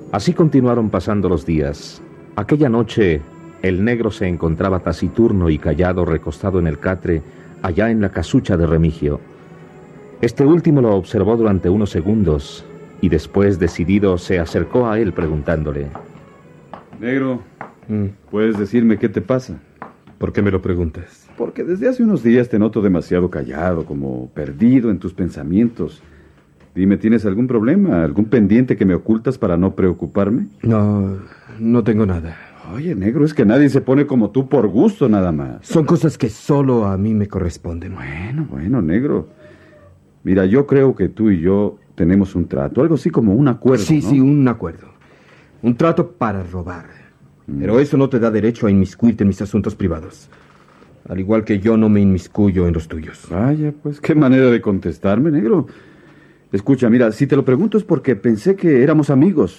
Así continuaron pasando los días. Aquella noche, el negro se encontraba taciturno y callado recostado en el catre, allá en la casucha de Remigio. Este último lo observó durante unos segundos y después, decidido, se acercó a él preguntándole: Negro, ¿puedes decirme qué te pasa? ¿Por qué me lo preguntas? Porque desde hace unos días te noto demasiado callado, como perdido en tus pensamientos. Dime, ¿tienes algún problema, algún pendiente que me ocultas para no preocuparme? No tengo nada. Oye, negro, es que nadie se pone como tú por gusto nada más. Son cosas que solo a mí me corresponden. Bueno, negro. Mira, yo creo que tú y yo tenemos un trato, algo así como un acuerdo, Sí, ¿no? sí, un acuerdo. Un trato para robar. Pero eso no te da derecho a inmiscuirte en mis asuntos privados. Al igual que yo no me inmiscuyo en los tuyos. Vaya, pues, qué manera de contestarme, negro. Escucha, mira, si te lo pregunto es porque pensé que éramos amigos.